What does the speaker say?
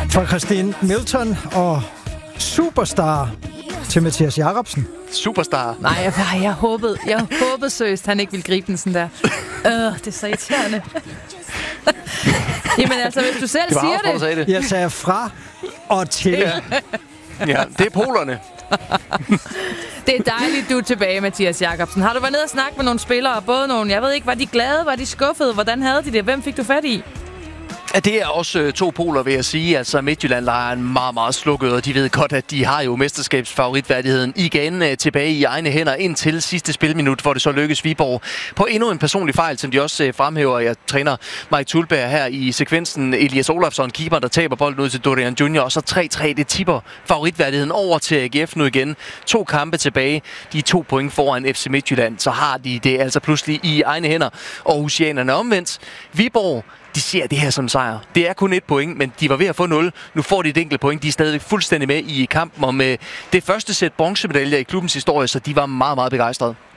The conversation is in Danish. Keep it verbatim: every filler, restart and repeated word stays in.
Fra Christine Milton og Superstar til Mathias Jacobsen. Superstar. Nej, jeg, jeg håbede, jeg håbede seriøst, han ikke ville gribe den sådan der. Øh, det er så irriterende. Jamen altså, hvis du selv det siger det. det. Jeg sagde fra og til. Ja, ja det er polerne. Det er dejligt, du er tilbage, Mathias Jacobsen. Har du været nede og snakke med nogle spillere? Både nogle, jeg ved ikke, var de glade, var de skuffede? Hvordan havde de det? Hvem fik du fat i? Ja, det er også øh, to poler, vil jeg sige. Altså, Midtjylland leger en meget, meget slukket, og de ved godt, at de har jo mesterskabsfavoritværdigheden igen øh, tilbage i egne hænder indtil sidste spilminut, hvor det så lykkes Viborg på endnu en personlig fejl, som de også øh, fremhæver. Jeg træner Mike Tulberg her i sekvensen. Elias Olafsson, keeper, der taber bolden ud til Dorian Junior, og så tre tre, det tipper favoritværdigheden over til A G F nu igen. To kampe tilbage, de er to point foran F C Midtjylland, så har de det altså pludselig i egne hænder. Og Aarhusianerne omvendt. Viborg, de ser det her som sejr. Det er kun et point, men de var ved at få nul. Nu får de et enkelt point. De er stadig fuldstændig med i kampen om det første sæt bronzemedaljer i klubbens historie, så de var meget, meget begejstrede.